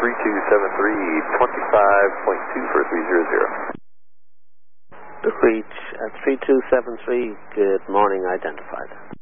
3273, 25.2 for 300. Reach at 3273, good morning, identified.